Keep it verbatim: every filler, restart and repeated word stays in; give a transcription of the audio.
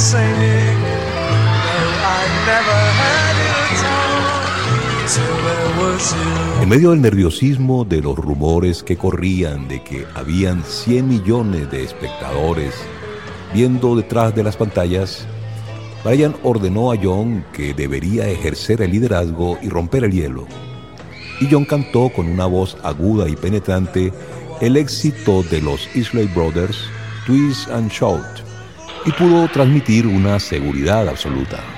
singing. No, I never heard it all till there was you. En medio del nerviosismo de los rumores que corrían de que habían cien millones de espectadores viendo detrás de las pantallas, Brian ordenó a John que debería ejercer el liderazgo y romper el hielo. Y John cantó con una voz aguda y penetrante el éxito de los Isley Brothers, Twist and Shout, y pudo transmitir una seguridad absoluta.